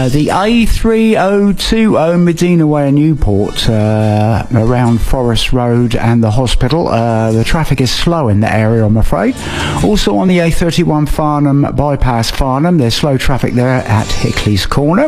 The A3020 Medina Way in Newport, around Forest Road and the hospital. The traffic is slow in the area, I'm afraid. Also on the A31 Farnham bypass Farnham, there's slow traffic there at Hickley's Corner.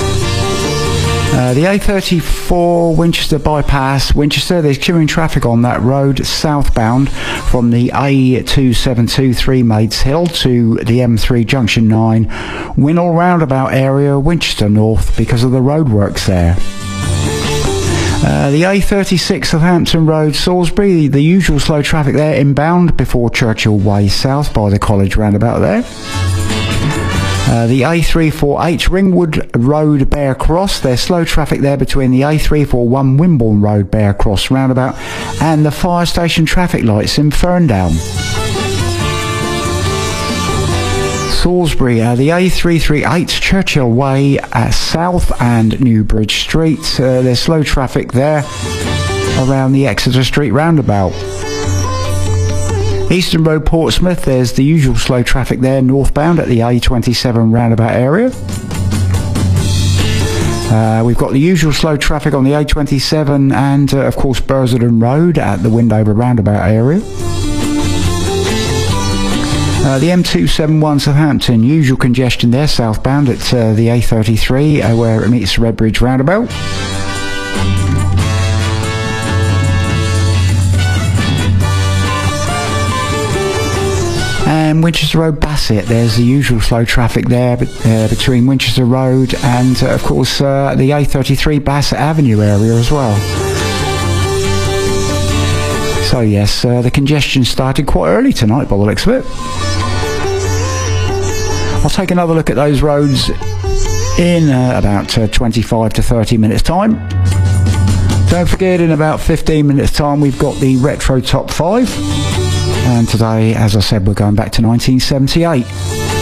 The A34 Winchester bypass Winchester, there's queuing traffic on that road southbound from the A2723 Maids Hill to the M3 Junction 9 Winnell roundabout area, Winchester North, because of the roadworks there. The A36 Southampton Road Salisbury, the usual slow traffic there inbound before Churchill Way South by the college roundabout there. The A348 Ringwood Road Bear Cross, there's slow traffic there between the A341 Wimborne Road Bear Cross roundabout and the fire station traffic lights in Ferndale. Salisbury, the A338 Churchill Way South and Newbridge Street, there's slow traffic there around the Exeter Street roundabout. Eastern Road Portsmouth, there's the usual slow traffic there northbound at the A27 roundabout area. We've got the usual slow traffic on the A27 and of course Bursardon Road at the Windover roundabout area. The M271 Southampton, usual congestion there southbound at the A33 where it meets Redbridge roundabout. And Winchester Road Bassett, there's the usual slow traffic there between Winchester Road and of course the A33 Bassett Avenue area as well. So yes, the congestion started quite early tonight by the looks of it. I'll take another look at those roads in about 25 to 30 minutes time. Don't forget, in about 15 minutes time we've got the Retro Top 5. And today, as I said, we're going back to 1978.